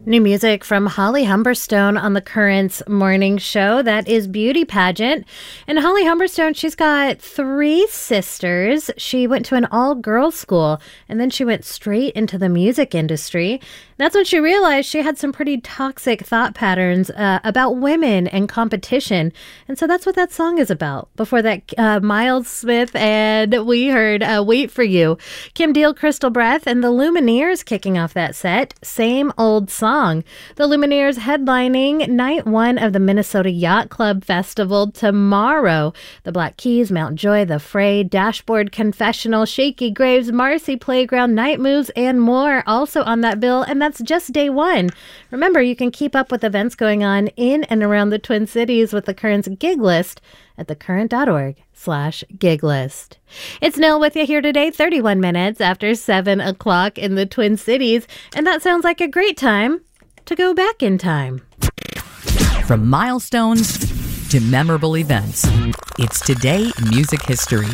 New music from Holly Humberstone on the Currents morning show. That is Beauty Pageant. And Holly Humberstone, she's got 3 sisters. She went to an all-girls school, and then she went straight into the music industry. That's when she realized she had some pretty toxic thought patterns about women and competition. And so that's what that song is about. Before that, Miles Smith, and we heard Wait For You. Kim Deal, Crystal Breath, and the Lumineers kicking off that set. Same Old Song. The Lumineers headlining night 1 of the Minnesota Yacht Club Festival tomorrow. The Black Keys, Mount Joy, The Fray, Dashboard Confessional, Shaky Graves, Marcy Playground, Night Moves, and more also on that bill. And that's just day 1. Remember, you can keep up with events going on in and around the Twin Cities with the Current's gig list at thecurrent.org/gig list. It's Nil with you here today, 31 minutes after 7 o'clock in the Twin Cities. And that sounds like a great time to go back in time. From milestones to memorable events, it's Today in Music History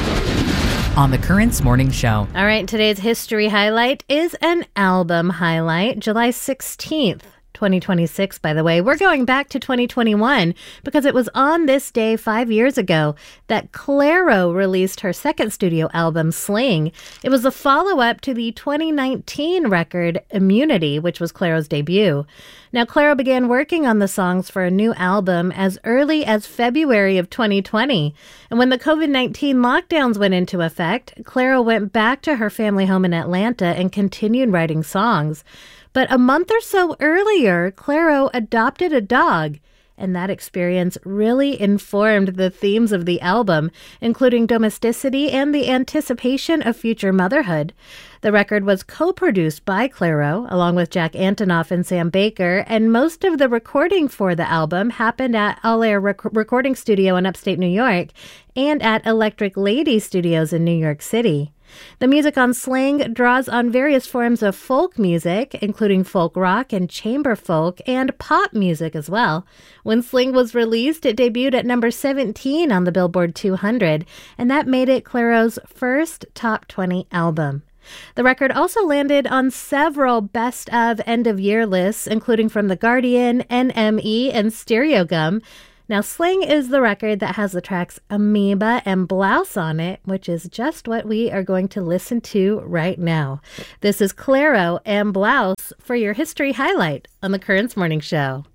on the Currents Morning Show. All right, today's history highlight is an album highlight, July 16th. 2026, by the way. We're going back to 2021 because it was on this day 5 years ago that Clairo released her second studio album, Sling. It was a follow-up to the 2019 record, Immunity, which was Clairo's debut. Now, Clairo began working on the songs for a new album as early as February of 2020. And when the COVID-19 lockdowns went into effect, Clairo went back to her family home in Atlanta and continued writing songs. But a month or so earlier, Clairo adopted a dog, and that experience really informed the themes of the album, including domesticity and the anticipation of future motherhood. The record was co-produced by Clairo, along with Jack Antonoff and Sam Baker, and most of the recording for the album happened at All Air Recording Studio in upstate New York and at Electric Lady Studios in New York City. The music on Sling draws on various forms of folk music, including folk rock and chamber folk, and pop music as well. When Sling was released, it debuted at number 17 on the Billboard 200, and that made it Clairo's first top 20 album. The record also landed on several best of end of year lists, including from The Guardian, NME, and Stereogum. Now, Sling is the record that has the tracks Amoeba and Blouse on it, which is just what we are going to listen to right now. This is Clairo and Blouse for your history highlight on the Currents Morning Show.